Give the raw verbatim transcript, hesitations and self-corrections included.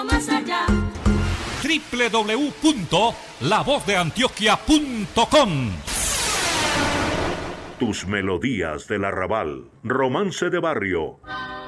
Más allá. doble u doble u doble u punto la voz de antioquia punto com. Tus melodías del arrabal, romance de barrio.